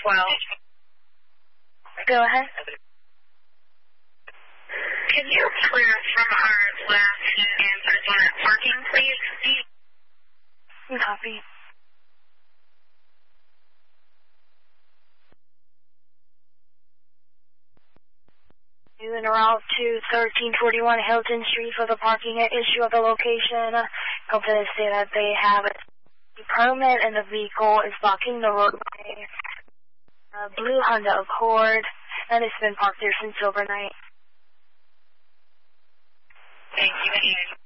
Go ahead. Can you clear from our last and present parking, please? Copy. You en route to 1341 Hilton Street for the parking issue of the location. Hope to say that they have a permit and the vehicle is blocking the roadway. Blue Honda Accord, and it's been parked there since overnight. Thank you.